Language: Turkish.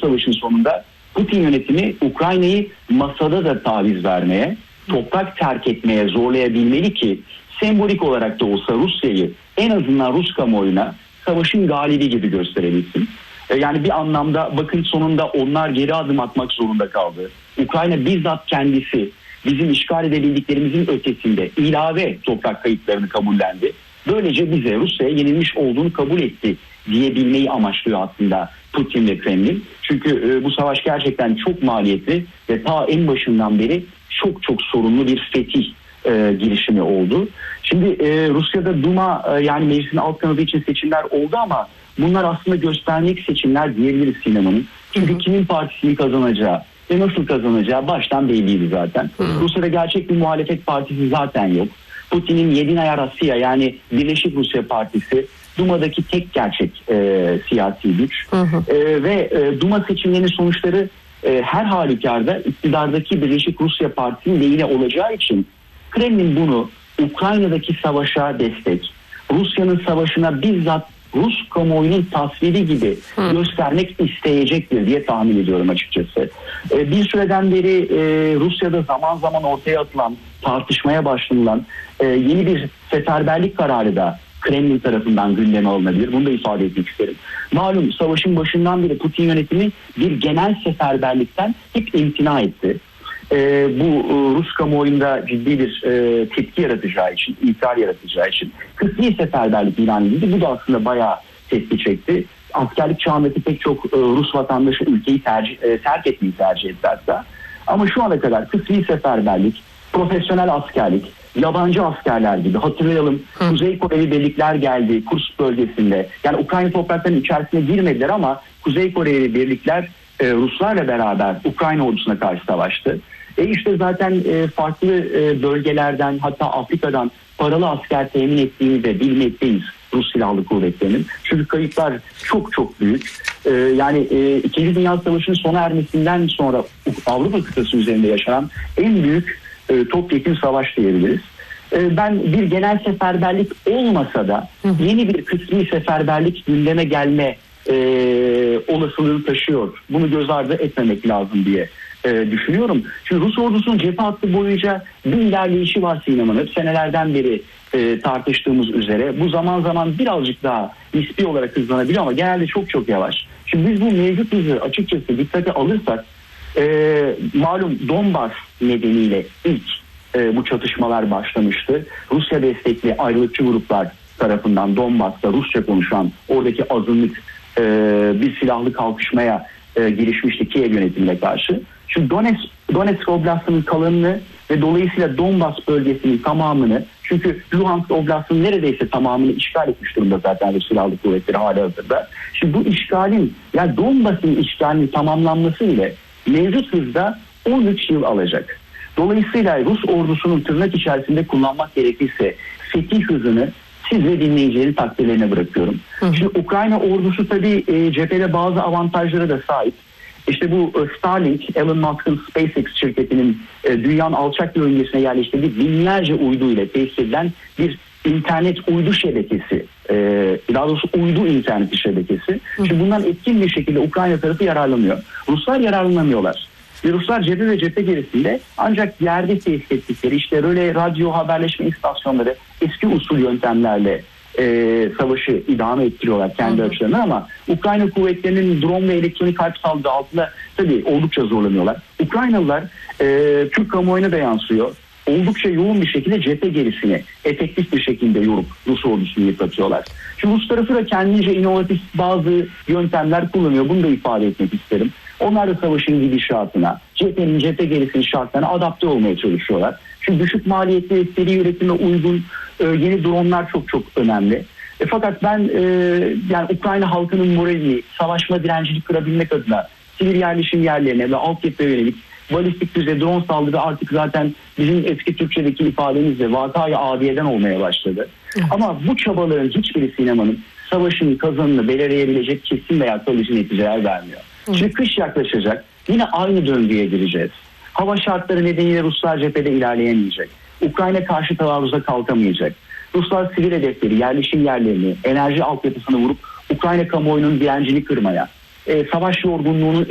savaşın sonunda Putin yönetimi Ukrayna'yı masada da taviz vermeye, toprak terk etmeye zorlayabilmeli ki sembolik olarak da olsa Rusya'yı en azından Rus kamuoyuna savaşın galibi gibi gösterebilsin. Yani bir anlamda bakın sonunda onlar geri adım atmak zorunda kaldı. Ukrayna bizzat kendisi bizim işgal edebildiklerimizin ötesinde ilave toprak kayıplarını kabullendi. Böylece bize Rusya'ya yenilmiş olduğunu kabul etti diyebilmeyi amaçlıyor aslında Putin ve Kremlin. Çünkü bu savaş gerçekten çok maliyetli ve ta en başından beri çok sorunlu bir fetih girişimi oldu. Şimdi Rusya'da Duma yani meclisin alt kanadı için seçimler oldu ama bunlar aslında göstermelik seçimler diyebiliriz sinemanın. Çünkü kimin partisinin kazanacağı ve nasıl kazanacağı baştan belliydi zaten. Rusya'da gerçek bir muhalefet partisi zaten yok. Putin'in Yedinaya Rossiya yani Birleşik Rusya Partisi Duma'daki tek gerçek siyasi güç. Ve Duma seçimlerinin sonuçları her halükarda iktidardaki Birleşik Rusya Partisi'nin lehine olacağı için Kremlin bunu Ukrayna'daki savaşa destek, Rusya'nın savaşına bizzat Rus kamuoyunun tasviri gibi göstermek isteyecektir diye tahmin ediyorum açıkçası. Bir süreden beri Rusya'da zaman zaman ortaya atılan, tartışmaya başlanılan yeni bir seferberlik kararı da Kremlin tarafından gündeme alınabilir. Bunu da ifade etmek isterim. Malum savaşın başından beri Putin yönetimi bir genel seferberlikten hep imtina etti. Bu Rus kamuoyunda ciddi bir tepki yaratacağı için, itiraz yaratacağı için kısmi seferberlik ilan edildi. Bu da aslında bayağı tepki çekti. Askerlik çağındaki pek çok Rus vatandaşı ülkeyi terk etmeyi tercih etti hatta. Ama şu ana kadar kısmi seferberlik, profesyonel askerlik, yabancı askerler gibi hatırlayalım. Kuzey Koreli birlikler geldi Kursk bölgesinde. Yani Ukrayna topraklarının içerisine girmediler ama Kuzey Koreli birlikler Ruslarla beraber Ukrayna ordusuna karşı savaştı. İşte zaten farklı bölgelerden hatta Afrika'dan paralı asker temin ettiğini de bilmekteyiz Rus Silahlı Kuvvetleri'nin. Çünkü kayıplar çok büyük. Yani İkinci Dünya Savaşı'nın sona ermesinden sonra Avrupa kıtası üzerinde yaşanan en büyük topyekün savaş diyebiliriz. Ben bir genel seferberlik olmasa da yeni bir kısmi seferberlik gündeme gelme olasılığını taşıyor. Bunu göz ardı etmemek lazım diye düşünüyorum. Çünkü Rus ordusunun cephe hattı boyunca bir ilerleyişi var sinemanın. Hep senelerden beri tartıştığımız üzere. Bu zaman zaman birazcık daha nispi olarak hızlanabiliyor ama genelde çok yavaş. Şimdi biz bu mevcut hızı açıkçası dikkate alırsak malum Donbas nedeniyle ilk bu çatışmalar başlamıştı. Rusya destekli ayrılıkçı gruplar tarafından Donbas'ta Rusça konuşan oradaki azınlık bir silahlı kalkışmaya girişmişti Kiev yönetimine karşı. Şu Donetsk Oblastı'nın kalanını ve dolayısıyla Donbas bölgesinin tamamını, çünkü Luhansk Oblastı'nın neredeyse tamamını işgal etmiş durumda zaten Rus Silahlı Kuvvetleri halihazırda. Şimdi bu işgalin, yani Donbas'ın işgalinin tamamlanması ile mevcut hızda 13 yıl alacak. Dolayısıyla Rus ordusunun tırnak içerisinde kullanmak gerekirse fetih hızını siz ve dinleyicilerin takdirlerine bırakıyorum. Şimdi Ukrayna ordusu tabii cephede bazı avantajlara da sahip. İşte bu Starlink, Elon Musk'ın SpaceX şirketinin dünyanın alçak bölgesine yerleştirdiği binlerce uydu ile tesis edilen bir internet uydu şebekesi, daha doğrusu uydu interneti şebekesi. Şimdi bundan etkin bir şekilde Ukrayna tarafı yararlanıyor. Ruslar yararlanamıyorlar. Ve Ruslar cephe ve cephe gerisinde ancak yerde tesis ettikleri işte böyle radyo haberleşme istasyonları eski usul yöntemlerle savaşı idame ettiriyorlar kendi açılarından ama Ukrayna kuvvetlerinin drone ve elektronik harp saldırı altında tabii oldukça zorlanıyorlar. Ukraynalılar Türk kamuoyuna da yansıyor. Oldukça yoğun bir şekilde cephe gerisini efektif bir şekilde yorup Rus ordusunu yıpratıyorlar. Şimdi Rus tarafı da kendince inovatif bazı yöntemler kullanıyor. Bunu da ifade etmek isterim. Onlar da savaşın gidişatına, cephenin cephe gerisinin şartlarına adapte olmaya çalışıyorlar. Çünkü düşük maliyetli, seri üretime uygun yeni dronlar çok önemli. Fakat ben yani Ukrayna halkının moralini, savaşma direncini kırabilmek adına sivil yerleşim yerlerine ve altyapıya yönelik balistik füze, drone saldırı artık zaten bizim eski Türkçedeki ifademizle vakayı adiyeden olmaya başladı. Ama bu çabaların hiçbiri sinemanın savaşın kazanını belirleyebilecek kesin veya kalıcı neticeler vermiyor. Şimdi kış yaklaşacak. Yine aynı döngüye gireceğiz. Hava şartları nedeniyle Ruslar cephede ilerleyemeyecek. Ukrayna karşı taarruza kalkamayacak. Ruslar sivil hedefleri, yerleşim yerlerini, enerji altyapısını vurup Ukrayna kamuoyunun direncini kırmaya, savaş yorgunluğunu